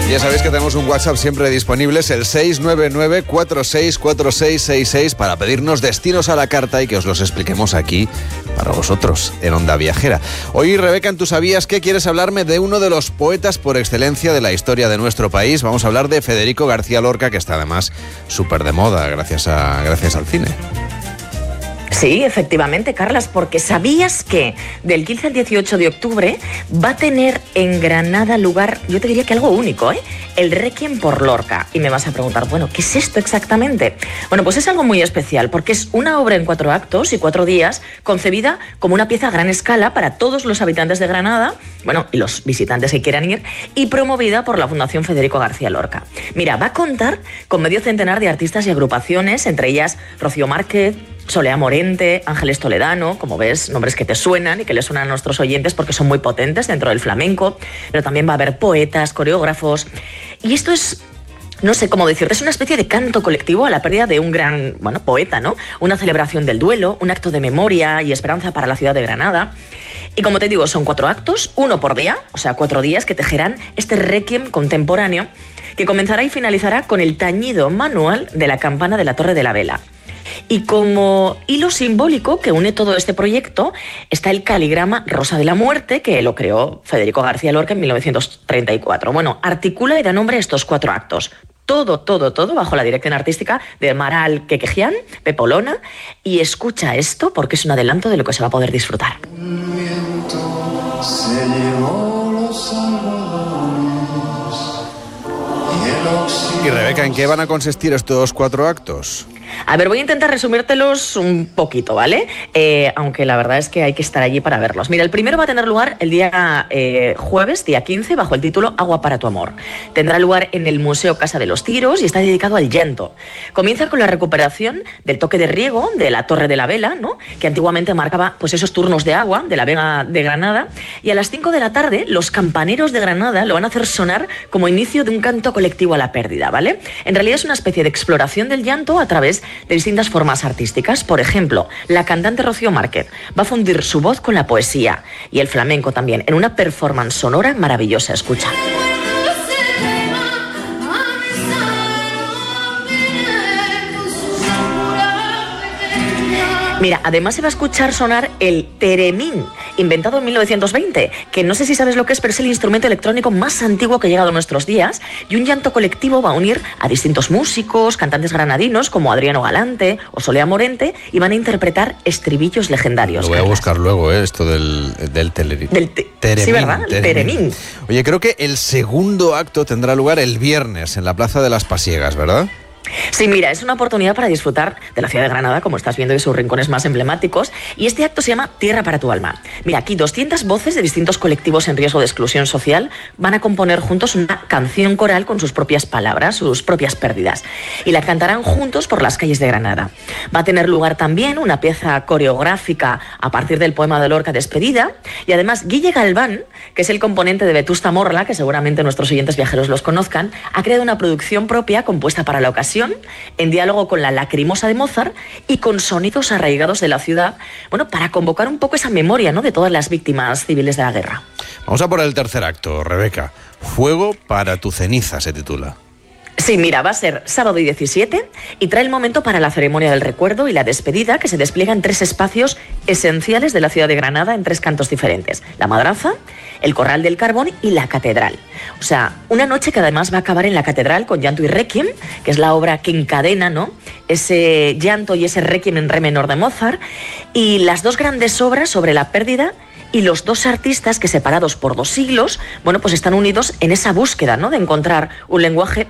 Ya sabéis que tenemos un WhatsApp siempre disponible, es el 699-464666 para pedirnos destinos a la carta y que os los expliquemos aquí para vosotros en Onda Viajera. Hoy, Rebeca, en Tú Sabías que quieres hablarme de uno de los poetas por excelencia de la historia de nuestro país. Vamos a hablar de Federico García Lorca, que está además súper de moda gracias al cine. Sí, efectivamente, Carlas, porque ¿sabías que del 15 al 18 de octubre va a tener en Granada lugar, yo te diría que algo único, el Requiem por Lorca? Y me vas a preguntar, bueno, ¿qué es esto exactamente? Bueno, pues es algo muy especial, porque es una obra en 4 actos y 4 días, concebida como una pieza a gran escala para todos los habitantes de Granada, bueno, y los visitantes que quieran ir, y promovida por la Fundación Federico García Lorca. Mira, va a contar con medio centenar de artistas y agrupaciones, entre ellas Rocío Márquez, Soleá Morente, Ángeles Toledano, como ves, nombres que te suenan y que les suenan a nuestros oyentes porque son muy potentes dentro del flamenco, pero también va a haber poetas, coreógrafos, y esto es, no sé cómo decirte, es una especie de canto colectivo a la pérdida de un gran, poeta, ¿no? Una celebración del duelo, un acto de memoria y esperanza para la ciudad de Granada. Y como te digo, son 4 actos, 1 por día, o sea, 4 días que tejerán este requiem contemporáneo que comenzará y finalizará con el tañido manual de la campana de la Torre de la Vela. Y como hilo simbólico que une todo este proyecto está el caligrama Rosa de la Muerte, que lo creó Federico García Lorca en 1934. Bueno, articula y da nombre a estos 4 actos. Todo bajo la dirección artística de Maral Quequejian, Pepolona. Y escucha esto porque es un adelanto de lo que se va a poder disfrutar. Un viento se llevó los algodones y el oxígeno. Y Rebeca, ¿en qué van a consistir estos 4 actos? A ver, voy a intentar resumírtelos un poquito, ¿vale? Aunque la verdad es que hay que estar allí para verlos. Mira, el primero va a tener lugar el día jueves, día 15, bajo el título Agua para tu amor. Tendrá lugar en el Museo Casa de los Tiros y está dedicado al llanto. Comienza con la recuperación del toque de riego de la Torre de la Vela, ¿no? Que antiguamente marcaba pues esos turnos de agua de la Vega de Granada. Y a las 5 de la tarde, los campaneros de Granada lo van a hacer sonar como inicio de un canto colectivo a la pérdida, ¿vale? En realidad es una especie de exploración del llanto a través de distintas formas artísticas. Por ejemplo, la cantante Rocío Márquez va a fundir su voz con la poesía y el flamenco también en una performance sonora maravillosa. Escucha. Mira, además se va a escuchar sonar el teremín, inventado en 1920, que no sé si sabes lo que es, pero es el instrumento electrónico más antiguo que ha llegado a nuestros días, y un llanto colectivo va a unir a distintos músicos, cantantes granadinos como Adriano Galante o Soleá Morente, y van a interpretar estribillos legendarios. Lo voy a buscar luego, esto del teremín. Sí, ¿verdad? El teremín. Oye, creo que el segundo acto tendrá lugar el viernes en la Plaza de las Pasiegas, ¿verdad? Sí, mira, es una oportunidad para disfrutar de la ciudad de Granada, como estás viendo, de sus rincones más emblemáticos, y este acto se llama Tierra para tu alma. Mira, aquí 200 voces de distintos colectivos en riesgo de exclusión social van a componer juntos una canción coral con sus propias palabras, sus propias pérdidas, y la cantarán juntos por las calles de Granada. Va a tener lugar también una pieza coreográfica a partir del poema de Lorca, Despedida, y además Guille Galván, que es el componente de Vetusta Morla, que seguramente nuestros oyentes viajeros los conozcan, ha creado una producción propia compuesta para la ocasión, en diálogo con la Lacrimosa de Mozart y con sonidos arraigados de la ciudad, bueno, para convocar un poco esa memoria, ¿no?, de todas las víctimas civiles de la guerra. Vamos a por el tercer acto, Rebeca. Fuego para tu ceniza se titula. Sí, mira, va a ser sábado y 17 y trae el momento para la ceremonia del recuerdo y la despedida, que se despliega en 3 espacios esenciales de la ciudad de Granada en 3 cantos diferentes: la Madraza, el Corral del Carbón y la Catedral. O sea, una noche que además va a acabar en la Catedral con Llanto y Requiem, que es la obra que encadena, ¿no?, ese llanto y ese Requiem en re menor de Mozart, y las 2 grandes obras sobre la pérdida y los 2 artistas que, separados por 2 siglos, bueno, pues están unidos en esa búsqueda, ¿no?, de encontrar un lenguaje